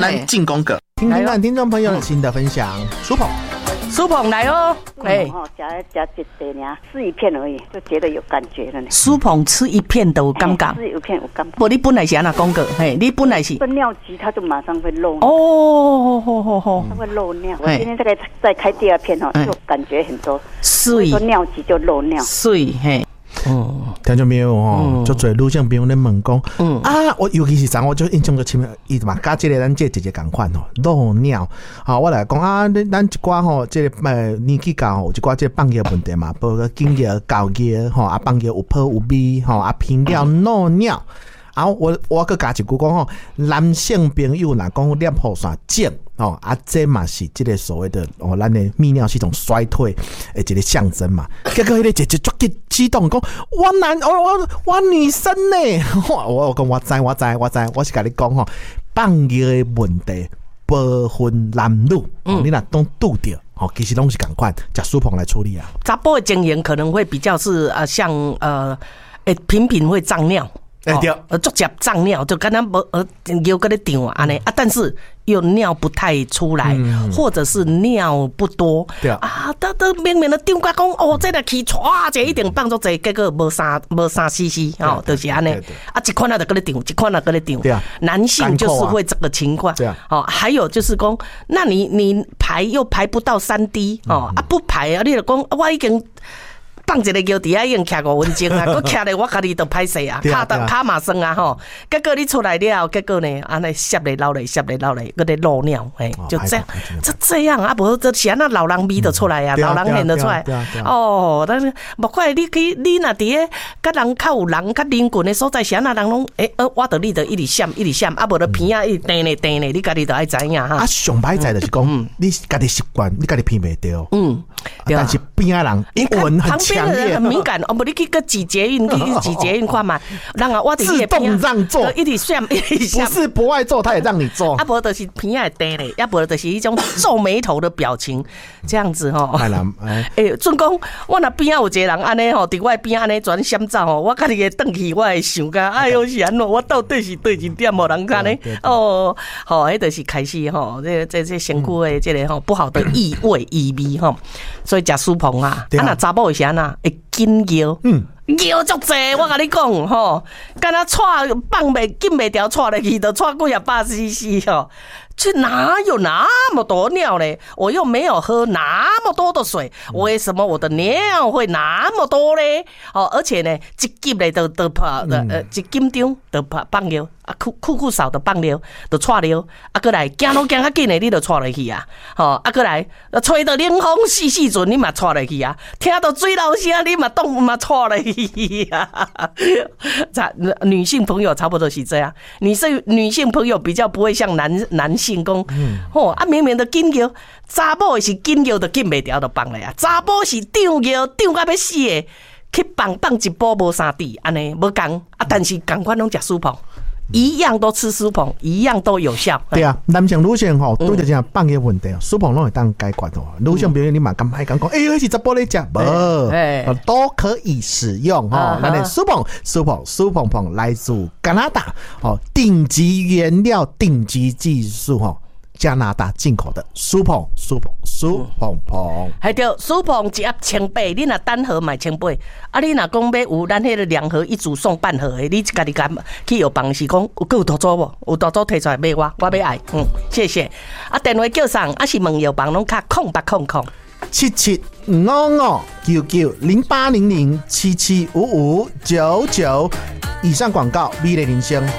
咱进攻个， 听听看听众朋友的新的分享。苏鹏， 苏鹏来哦， 加一点呀，吃一片而已，就觉得有感觉了呢。 苏鹏吃一片都有感觉， 吃一片有感觉。 不，你本来是安那讲过，嘿，你本来是分尿急，它就马上会漏。 哦，好， 它会漏尿。我今天再开第二片就感觉很多， 水说尿急就漏尿， 水嘿。 听众朋友就做女性朋友咧问讲，我尤其是咱我就印象就深，伊嘛甲这个咱这姐姐共款漏尿。好，我来讲咱一寡这个年纪大有一寡这放尿问题嘛，包括经尿、高尿放尿有泡有味频尿漏尿。我佮加一句讲男性朋友若讲尿泡线症这嘛是这个所谓的咱的泌尿系统衰退的一个象征嘛。结果迄个姐姐足激动讲，我女生呢，我讲我知，我是甲你讲放尿的问题不分男女，你若当拄着。其实拢是同款，食苏鹏来处理啊。 查甫的经验可能会比较是像频频会胀尿。足接胀尿，就跟他尿个咧长安尼但是又尿不太出来，或者是尿不多，都明明的长甲讲这个气唰一定放足济，结果无三 cc 就是安尼一款就个咧长，一款就个咧长。男性就是会这个情况，还有就是讲，那你排又排不到3滴不排你就讲我已经。放一个尿底下已经徛5分钟啊，佮徛咧我家己都歹势啊，卡嘛酸啊吼。结果你出来了，结果呢，安尼摄咧流咧，佮咧漏尿，就这样，这样啊，无这是安那老人味就出来啊，老人现就出来。但是莫怪你若伫个甲人较有人较邻近的所在，是安那人拢我你就一直闪，无就鼻啊一直叮咧，你家己就爱知影哈。 上歹在就是讲，你家己习惯，你家己闻袂到。但是边仔人一闻很强烈， 很敏感。无你去个挤捷运，看嘛，人我自动让座， 一直闪，不是不爱做，他也让你做。 无就是鼻仔会叮咧，无就是一种皱眉头的表情，这样子准讲我若边仔有一个人安尼伫我边安尼转闪走我家己会转去，我会想讲，哎呦是安怎？我到底是对一点无人看呢？迄就是开始这身躯的这个不好的异味。所以食苏鹏若查某是安那会紧尿，尿足济，我甲你讲敢若放袂紧袂条，带落去就带几啊100 cc 这哪有那么多尿呢？我又没有喝那么多的水，为什么我的尿会那么多呢？而且呢，一斤呢都一斤钟都放尿酷少的放尿，就带尿过来，行路行较紧的你就带落去啊！过来，吹到冷风细阵你嘛带落去啊！听到水流声你嘛带落去啊！女性朋友差不多是这样，女性朋友比较不会像男性讲，明明的紧尿，查某是紧尿就紧袂掉就放咧啊，查某是长尿长到要死的，去放一波无3滴，安尼无共但是同款拢食苏鹏。一样都吃苏鹏，一样都有效。 对啊，男性女性对着这样放尿问题苏鹏拢会当解决女性朋友你嘛敢爱讲那是查甫咧食无都可以使用那苏鹏来自加拿大顶级原料顶级技术加拿大进口的苏鹏， 还对，苏鹏一盒180，你若单盒买180，你若讲要有咱迄个2盒一组送半盒的，你家己敢去药房是讲有多少无？有多少摕出来买我要爱，谢谢。电话叫上，是问药房拢卡0800 7755-0800-775599，以上广告美丽人生。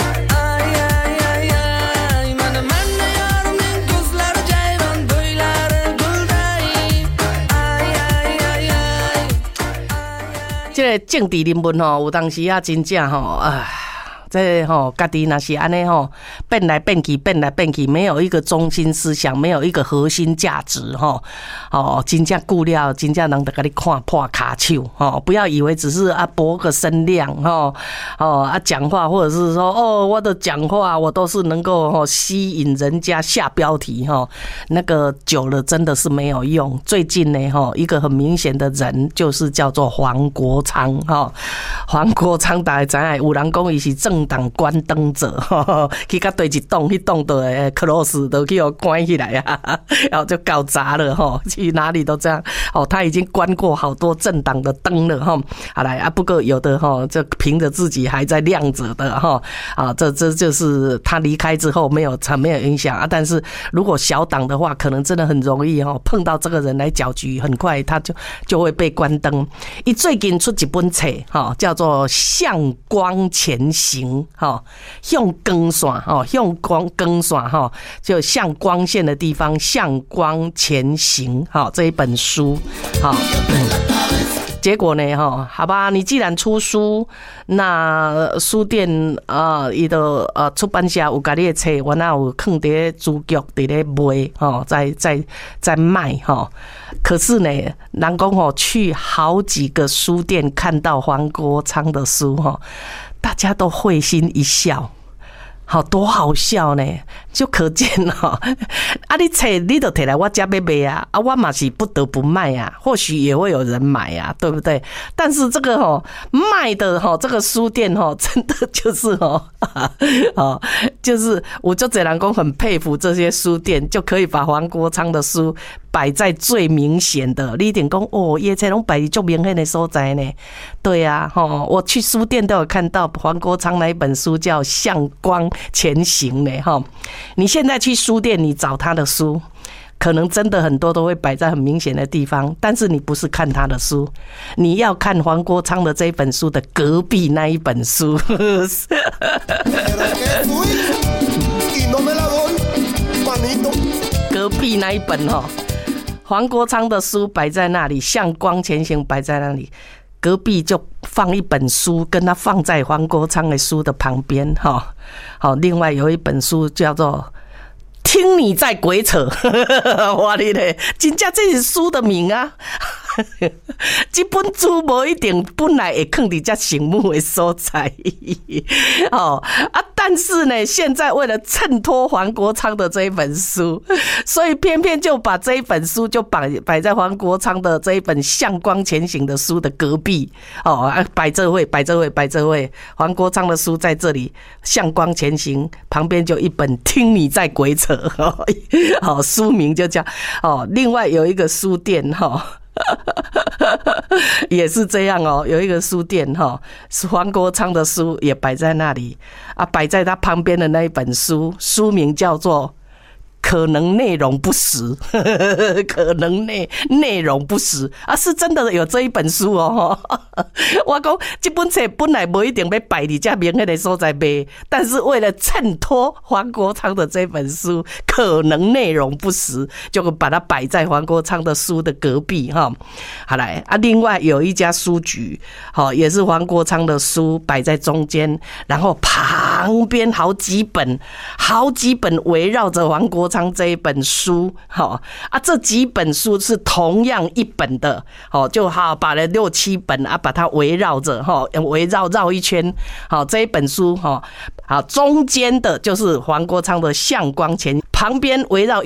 这个政治人物有当时真正这家己若是安尼变来变去，没有一个中心思想，没有一个核心价值真正顾了，真正人就给你看破卡手不要以为只是博个声量讲话，或者是说我的讲话我都是能够吸引人家下标题那个久了真的是没有用。最近呢一个很明显的人就是叫做黄国昌黄国昌大家知道有人讲伊是政政党关灯者，去甲对一栋迄栋的 close 都去关起来啊，然后就搞砸了哈，去哪里都这样哦。他已经关过好多政党的灯了哈。好来啊，不过有的哈，就凭着自己还在亮着的哈啊，这就是他离开之后没有影响啊。但是如果小党的话，可能真的很容易哈，碰到这个人来搅局，很快他就会被关灯。他最近出一本册哈，叫做《向光前行》哈，向光线哈，向光线哈，就向光线的地方向光前行哈，这一本书哈。结果呢，好吧，你既然出书，那书店伊的出版社有甲你的册，我那有放伫书局伫咧卖，在卖哈。可是呢，人讲去好几个书店看到黄国昌的书大家都会心一笑。好多好笑呢，就可见你册你就摕来我家要卖啊，我嘛是不得不卖啊，或许也会有人买啊，对不对？但是这个卖的这个书店真的就是就是我就这人讲很佩服这些书店，就可以把黄国昌的书摆在最明显的，你一定讲叶册拢摆在最明显的所在呢。对啊，我去书店都有看到黄国昌那一本书叫《向光前行》呢。你现在去书店，你找他的书，可能真的很多都会摆在很明显的地方，但是你不是看他的书，你要看黄国昌的这一本书的隔壁那一本书。隔壁那一本黄国昌的书摆在那里，向光前行摆在那里，隔壁就放一本书，跟他放在黄国昌的书的旁边好，另外有一本书叫做听你在鬼扯，哇你嘞，真正这是书的名啊！这本书无一定本来会放伫这醒目的所在，但是呢，现在为了衬托黄国昌的这一本书，所以偏偏就把这一本书就摆在黄国昌的这一本《向光前行》的书的隔壁摆这位，黄国昌的书在这里，《向光前行》旁边就一本《听你在鬼扯》书名就叫另外有一个书店也是这样有一个书店黄国昌的书也摆在那里摆在他旁边的那一本书，书名叫做可能内容不实，可能内容不实是真的有这一本书我讲这本册本来不一定要摆在这明显的所在卖，但是为了衬托黄国昌的这本书可能内容不实，就把它摆在黄国昌的书的隔壁好来另外有一家书局也是黄国昌的书摆在中间，然后旁边好几本围绕着黄国昌这一本书这几本书是同样一本的就把了6、7本把它围绕着绕一圈这一本书中间的就是黄国昌的《向光前》，旁边围绕